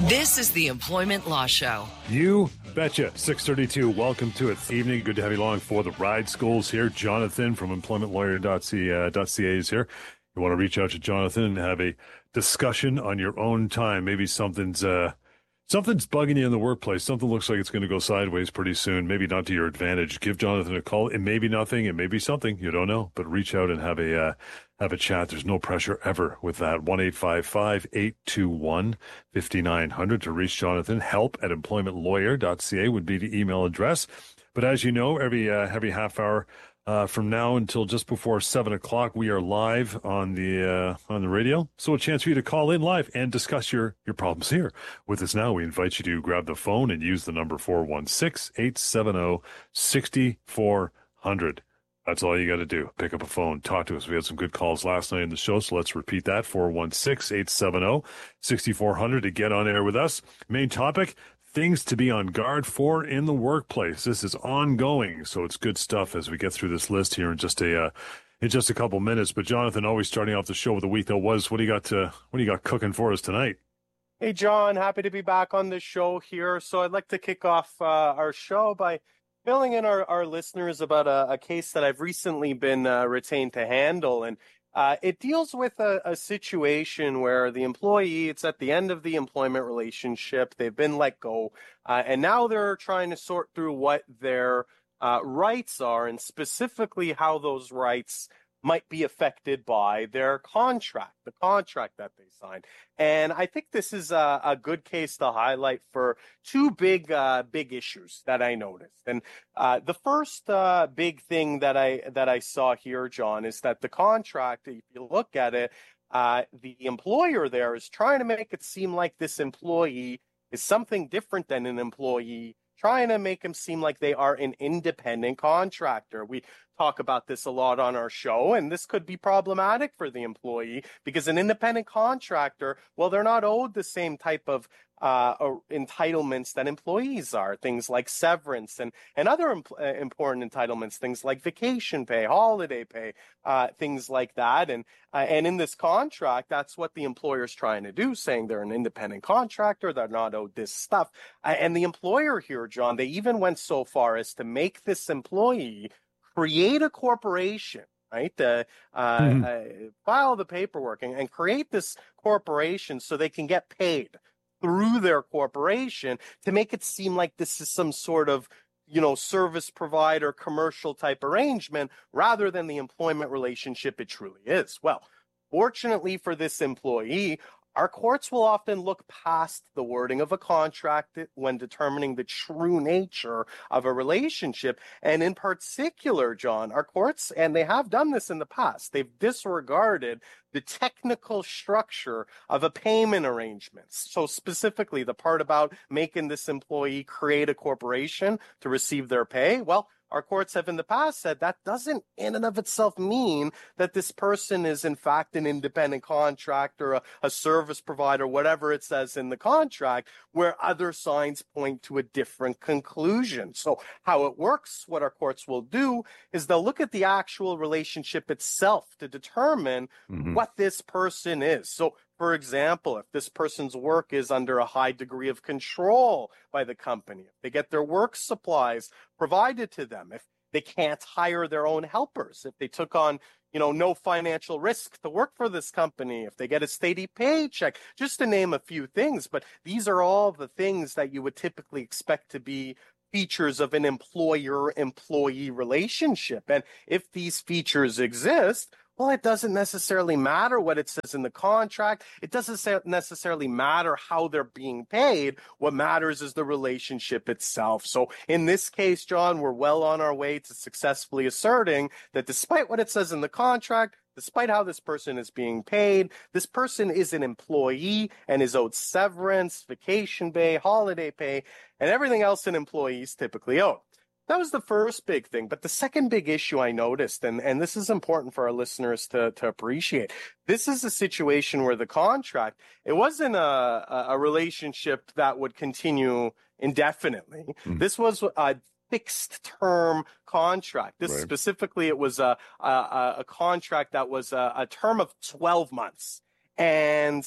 This is the Employment Law Show. You betcha. 6:32. Welcome to it. Evening. Good to have you along for the ride schools here. Jonathan from employmentlawyer.ca is here. You want to reach out to Jonathan and have a discussion on your own time. Maybe something's bugging you in the workplace. Something looks like it's going to go sideways pretty soon. Maybe not to your advantage. Give Jonathan a call. It may be nothing. It may be something. You don't know. But reach out and have a chat. There's no pressure ever with that. 1-855-821-5900 to reach Jonathan. Help@employmentlawyer.ca would be the email address. But as you know, every half hour from now until just before 7 o'clock, we are live on the radio. So a chance for you to call in live and discuss your problems here with us now. We invite you to grab the phone and use the number 416-870-6400. That's all you got to do. Pick up a phone, talk to us. We had some good calls last night in the show, so let's repeat that. 416-870-6400 to get on air with us. Main topic, things to be on guard for in the workplace. This is ongoing, so it's good stuff as we get through this list here in just a couple minutes. But Jonathan, always starting off the show with the week that was. What do you got cooking for us tonight? Hey, John, happy to be back on the show here. So I'd like to kick off our show by filling in our listeners about a case that I've recently been retained to handle. And it deals with a situation where the employee, it's at the end of the employment relationship, they've been let go, and now they're trying to sort through what their rights are and specifically how those rights might be affected by their contract, the contract that they signed. And I think this is a good case to highlight for two big issues that I noticed. And the first big thing that I saw here, John, is that the contract, if you look at it, the employer there is trying to make it seem like this employee is something different than an employee, trying to make them seem like they are an independent contractor. We talk about this a lot on our show, and this could be problematic for the employee because an independent contractor, well, they're not owed the same type of entitlements that employees are, things like severance and other important entitlements, things like vacation pay, holiday pay, things like that. And in this contract, that's what the employer is trying to do, saying they're an independent contractor, they're not owed this stuff. And the employer here, John, they even went so far as to make this employee create a corporation, right? File the paperwork and create this corporation so they can get paid through their corporation to make it seem like this is some sort of, service provider, commercial type arrangement rather than the employment relationship it truly is. Well, fortunately for this employee, our courts will often look past the wording of a contract when determining the true nature of a relationship. And in particular, John, our courts, and they have done this in the past, they've disregarded the technical structure of a payment arrangement. So specifically, the part about making this employee create a corporation to receive their pay, well, our courts have in the past said that doesn't in and of itself mean that this person is in fact an independent contractor, a service provider, whatever it says in the contract, where other signs point to a different conclusion. So how it works, what our courts will do is they'll look at the actual relationship itself to determine what this person is. So for example, if this person's work is under a high degree of control by the company, if they get their work supplies provided to them, if they can't hire their own helpers, if they took on, no financial risk to work for this company, if they get a steady paycheck, just to name a few things. But these are all the things that you would typically expect to be features of an employer-employee relationship. And if these features exist, well, it doesn't necessarily matter what it says in the contract. It doesn't necessarily matter how they're being paid. What matters is the relationship itself. So in this case, John, we're well on our way to successfully asserting that despite what it says in the contract, despite how this person is being paid, this person is an employee and is owed severance, vacation pay, holiday pay, and everything else an employee is typically owed. That was the first big thing. But the second big issue I noticed, and this is important for our listeners to appreciate, this is a situation where the contract, it wasn't a relationship that would continue indefinitely. This was a fixed term contract. This specifically, it was a contract that was a term of 12 months. And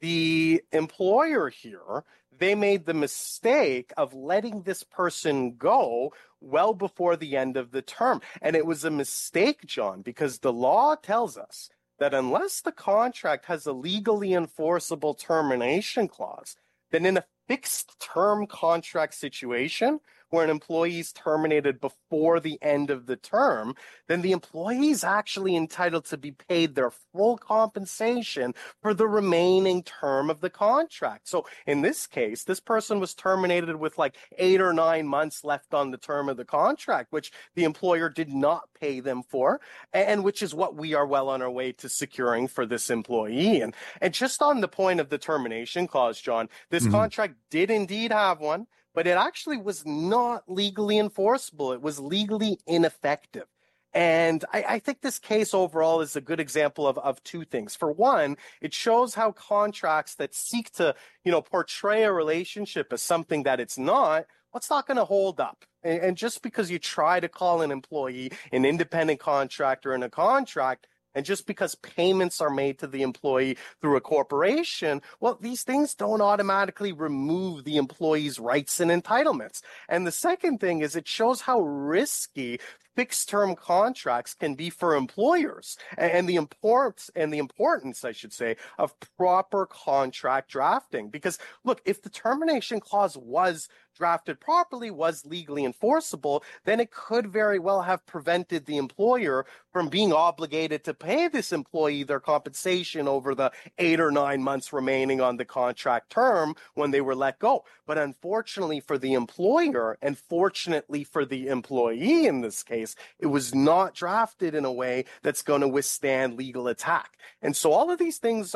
the employer here, they made the mistake of letting this person go well before the end of the term. And it was a mistake, John, because the law tells us that unless the contract has a legally enforceable termination clause, then in a fixed term contract situation where an employee is terminated before the end of the term, then the employee is actually entitled to be paid their full compensation for the remaining term of the contract. So in this case, this person was terminated with like 8 or 9 months left on the term of the contract, which the employer did not pay them for, and which is what we are well on our way to securing for this employee. And just on the point of the termination clause, John, this contract did indeed have one, but it actually was not legally enforceable. It was legally ineffective. And I think this case overall is a good example of two things. For one, it shows how contracts that seek to, portray a relationship as something that it's not, well, it's not going to hold up. And just because you try to call an employee an independent contractor in a contract, and just because payments are made to the employee through a corporation, well, these things don't automatically remove the employee's rights and entitlements. And the second thing is it shows how risky fixed-term contracts can be for employers, and the importance, I should say, of proper contract drafting. Because, look, if the termination clause was drafted properly, was legally enforceable, then it could very well have prevented the employer from being obligated to pay this employee their compensation over the 8 or 9 months remaining on the contract term when they were let go. But unfortunately for the employer, and fortunately for the employee in this case, it was not drafted in a way that's going to withstand legal attack. And so all of these things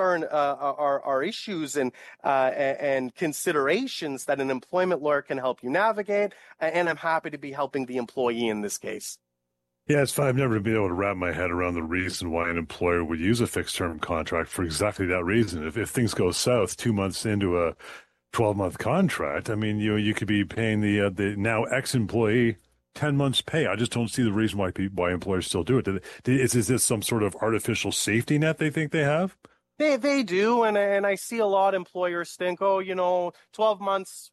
are issues and considerations that an employment lawyer can help you navigate, and I'm happy to be helping the employee in this case. Yeah, I've never been able to wrap my head around the reason why an employer would use a fixed-term contract for exactly that reason. If things go south 2 months into a 12-month contract, I mean, you could be paying the now ex-employee 10 months' pay. I just don't see the reason why employers still do it. Is this some sort of artificial safety net they think they have? They do, and I see a lot of employers think, 12 months,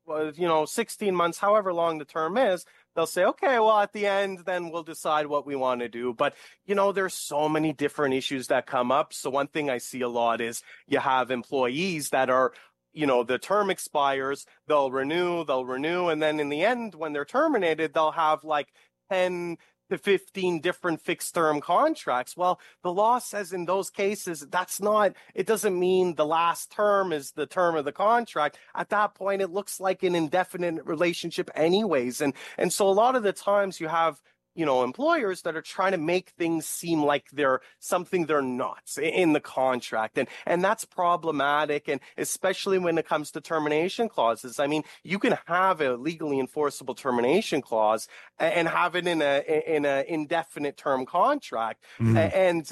16 months, however long the term is, they'll say, okay, well, at the end, then we'll decide what we want to do. But, there's so many different issues that come up. So one thing I see a lot is you have employees that are, the term expires, they'll renew, and then in the end, when they're terminated, they'll have like 10 to 15 different fixed term contracts. Well, the law says in those cases, it doesn't mean the last term is the term of the contract. At that point, it looks like an indefinite relationship anyways. And so a lot of the times you have, employers that are trying to make things seem like they're something they're not in the contract. And that's problematic. And especially when it comes to termination clauses. I mean, you can have a legally enforceable termination clause and have it in a indefinite term contract. And,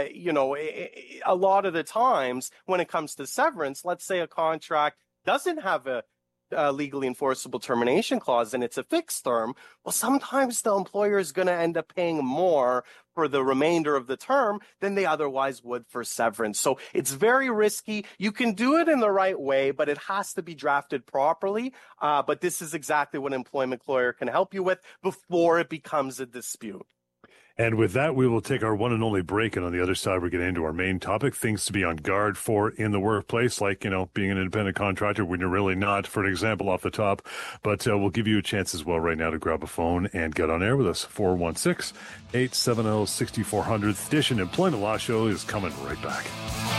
a lot of the times when it comes to severance, let's say a contract doesn't have a legally enforceable termination clause and it's a fixed term, well, sometimes the employer is going to end up paying more for the remainder of the term than they otherwise would for severance. So it's very risky. You can do it in the right way, but it has to be drafted properly. But this is exactly what an employment lawyer can help you with before it becomes a dispute. And with that, we will take our one and only break. And on the other side, we're getting into our main topic, things to be on guard for in the workplace, like, being an independent contractor when you're really not, for an example off the top. But we'll give you a chance as well right now to grab a phone and get on air with us. 416-870-6400. Edition Employment Law Show is coming right back.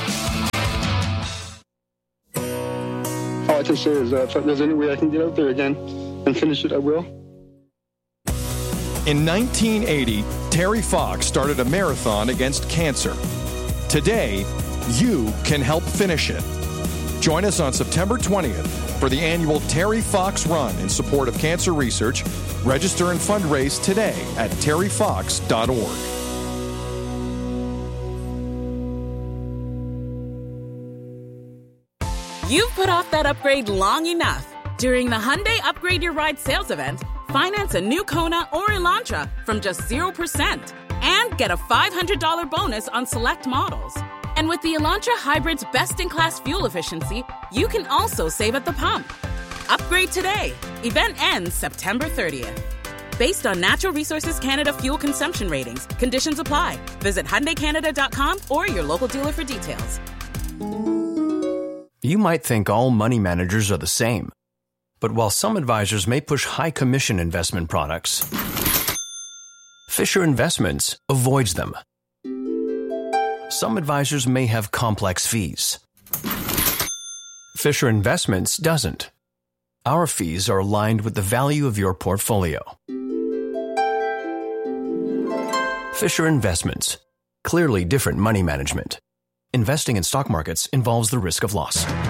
All I can say is if there's any way I can get out there again and finish it, I will. In 1980, Terry Fox started a marathon against cancer. Today, you can help finish it. Join us on September 20th for the annual Terry Fox Run in support of cancer research. Register and fundraise today at terryfox.org. You've put off that upgrade long enough. During the Hyundai Upgrade Your Ride sales event, finance a new Kona or Elantra from just 0% and get a $500 bonus on select models. And with the Elantra Hybrid's best-in-class fuel efficiency, you can also save at the pump. Upgrade today. Event ends September 30th. Based on Natural Resources Canada fuel consumption ratings, conditions apply. Visit HyundaiCanada.com or your local dealer for details. You might think all money managers are the same. But while some advisors may push high commission investment products, Fisher Investments avoids them. Some advisors may have complex fees. Fisher Investments doesn't. Our fees are aligned with the value of your portfolio. Fisher Investments. Clearly different money management. Investing in stock markets involves the risk of loss.